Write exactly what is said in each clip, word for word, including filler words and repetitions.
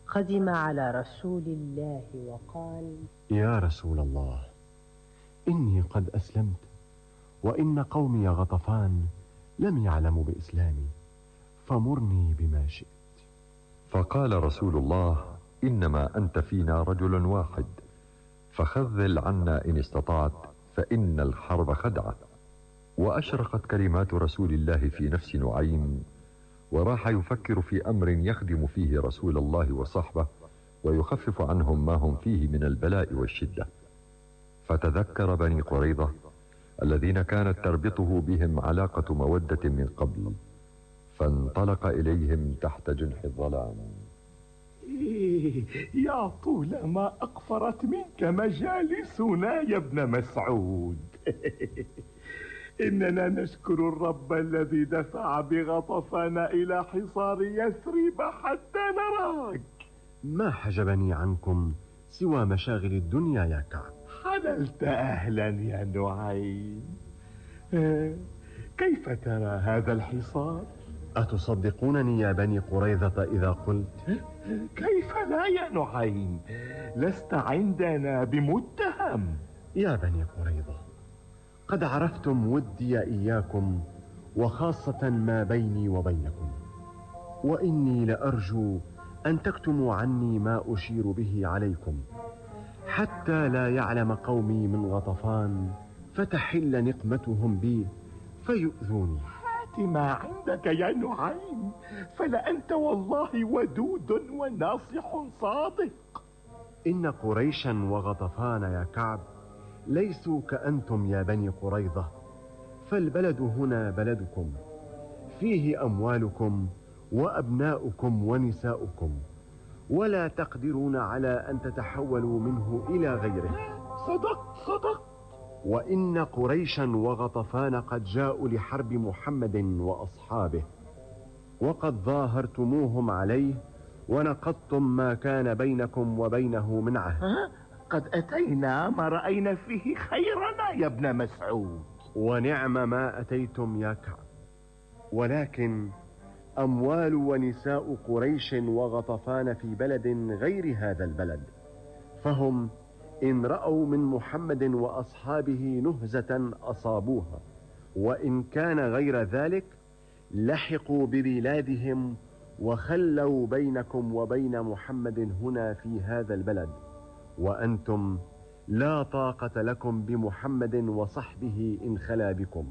قدم على رسول الله وقال: يا رسول الله، إني قد أسلمت، وإن قومي غطفان لم يعلموا بإسلامي، فمرني بما شئت. فقال رسول الله: إنما أنت فينا رجل واحد، فخذل عنا إن استطعت، فإن الحرب خدعة. وأشرقت كلمات رسول الله في نفس نعيم، وراح يفكر في أمر يخدم فيه رسول الله وصحبه، ويخفف عنهم ما هم فيه من البلاء والشدة. فتذكر بني قريظة الذين كانت تربطه بهم علاقة مودة من قبل، فانطلق إليهم تحت جنح الظلام. إيه يا طول ما أقفرت منك مجالسنا يا ابن مسعود. إننا نشكر الرب الذي دفع بغطفان إلى حصار يثرب حتى نراك. ما حجبني عنكم سوى مشاغل الدنيا يا كعب. حللت أهلا يا نعيم. كيف ترى هذا الحصار؟ أتصدقونني يا بني قريظة إذا قلت؟ كيف لا يا نعيم؟ لست عندنا بمتهم. يا بني قريظة، قد عرفتم ودي إياكم، وخاصة ما بيني وبينكم، وإني لأرجو أن تكتموا عني ما أشير به عليكم، حتى لا يعلم قومي من غطفان فتحل نقمتهم بي فيؤذوني. هات ما عندك يا نعيم، فلأنت والله ودود وناصح صادق. إن قريشا وغطفان يا كعب ليسوا كأنتم يا بني قريظة، فالبلد هنا بلدكم، فيه أموالكم وأبناؤكم ونساؤكم، ولا تقدرون على أن تتحولوا منه إلى غيره. صدقت صدقت. وإن قريشا وغطفان قد جاءوا لحرب محمد وأصحابه، وقد ظاهرتموهم عليه ونقضتم ما كان بينكم وبينه من عهد. قد أتينا ما رأينا فيه خيرنا يا ابن مسعود. ونعم ما أتيتم يا كعب، ولكن أموال ونساء قريش وغطفان في بلد غير هذا البلد، فهم إن رأوا من محمد وأصحابه نهزة أصابوها، وإن كان غير ذلك لحقوا ببلادهم وخلوا بينكم وبين محمد هنا في هذا البلد، وأنتم لا طاقة لكم بمحمد وصحبه إن خلا بكم.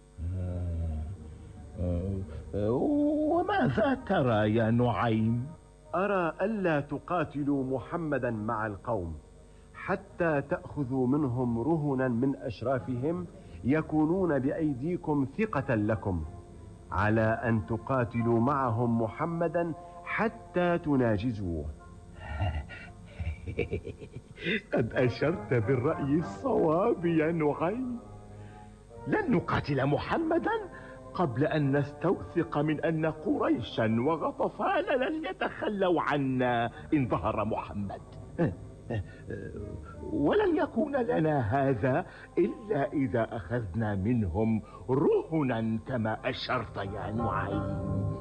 وماذا ترى يا نعيم؟ أرى ألا تقاتلوا محمدا مع القوم حتى تأخذوا منهم رهنا من أشرافهم يكونون بأيديكم ثقة لكم، على أن تقاتلوا معهم محمدا حتى تناجزوه. قد أشرت بالرأي الصواب يا نعيم. لن نقاتل محمدا قبل أن نستوثق من أن قريشا وغطفان لن يتخلوا عنا إن ظهر محمد، ولن يكون لنا هذا إلا إذا أخذنا منهم رهنا كما أشرت يا نعيم.